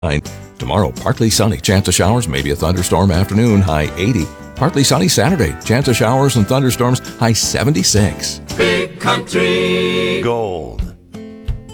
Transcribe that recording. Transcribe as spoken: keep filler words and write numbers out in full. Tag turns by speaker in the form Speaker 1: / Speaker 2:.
Speaker 1: Tomorrow, partly sunny, chance of showers, maybe a thunderstorm afternoon, high eighty. Partly sunny Saturday, chance of showers and thunderstorms, high seventy-six.
Speaker 2: Big Country Gold.